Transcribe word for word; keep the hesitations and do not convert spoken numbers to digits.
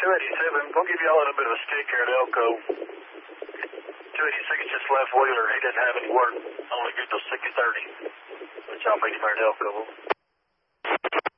two eighty-seven, we'll give y'all a little bit of a stick here at Elko. two eighty-six just left Wheeler. He didn't have any work. Only good till six thirty. But y'all meet him here at Elko.